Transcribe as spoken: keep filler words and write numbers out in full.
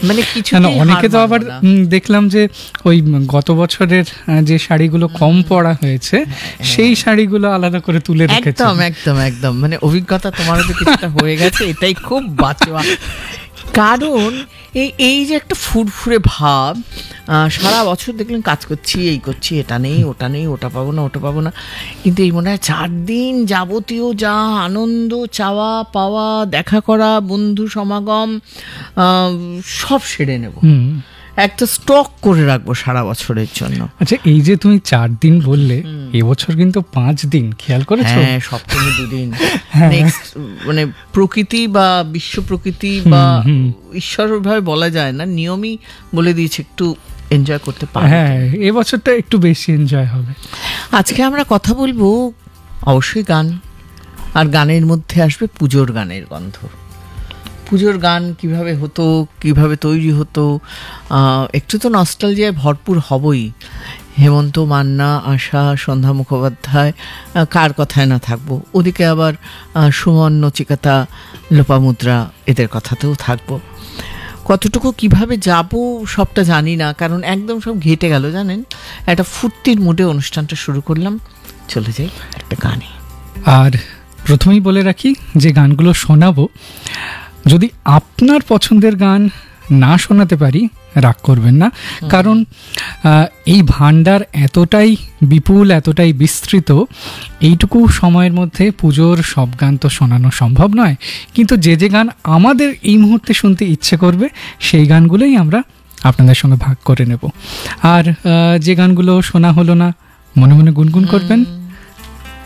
মানে কিছু অনেকে তো আবার দেখলাম যে ওই গত বছরের যে শাড়িগুলো কম পরা হয়েছে সেই শাড়িগুলো আলাদা করে তুলে রেখেছে। একদম একদম একদম মানে অভিজ্ঞতা তোমারও তো কিছুটা হয়ে গেছে, এটাই খুব বাঁচোয়া। কারণ এই এই যে একটা ফুরফুরে ভাব, সারা বছর দেখলেন কাজ করছি, এই করছি, এটা নেই ওটা নেই, ওটা পাবো না ওটা পাবো না, কিন্তু এই মনে হয় চার দিন যাবতীয় যা আনন্দ, চাওয়া পাওয়া, দেখা করা, বন্ধু সমাগম সব সেরে নেব, একটা স্টক করে রাখবো সারা বছরের জন্য। আচ্ছা, এই যে তুমি চার দিন বললে, এবছর কিন্তু পাঁচ দিন, খেয়াল করেছো? হ্যাঁ, সপ্তমী দুদিন। নেক্সট মানে প্রকৃতি বা বিশ্ব প্রকৃতি বা ঈশ্বর ভাবে বলা যায় না, নিয়মই বলে দিয়েছে একটু এনজয় করতে পারো। হ্যাঁ, এবছরটা একটু বেশি এনজয় হবে। আজকে আমরা কথা বলবো অবশ্যই গান, আর গানের মধ্যে আসবে পুজোর গানের গন্ধ। পুজোর গান কিভাবে হতো, কিভাবে তৈরি হতো, একটু তো নস্টালজিয়ায় ভরপুর হবই। হেমন্ত, মান্না, আশা, সন্ধ্যা মুখোপাধ্যায়, কার কথায় না থাকবো। ওদিকে আবার সুমন, নচিকেতা, লোপামুদ্রা, এদের কথাতেও থাকবো। কতটুকু কিভাবে যাব সবটা জানি না, কারণ একদম সব ঘেটে গেল জানেন। একটা ফুর্তির মুডে অনুষ্ঠানটা শুরু করলাম, চলে যাই একটা গানে। আর প্রথমেই বলে রাখি যে গানগুলো শোনাবো, যদি আপনার পছন্দের গান না শোনাতে পারি রাগ করবেন না, কারণ এই ভান্ডার এতটাই বিপুল, এতটাই বিস্তৃত, এইটুকু সময়ের মধ্যে পুজোর সব গান তো শোনানো সম্ভব নয়। কিন্তু যে যে গান আমাদের এই মুহূর্তে শুনতে ইচ্ছে করবে সেই গানগুলোই আমরা আপনাদের সঙ্গে ভাগ করে নেব। আর যে গানগুলো শোনা হলো না, মনে মনে গুনগুন করবেন,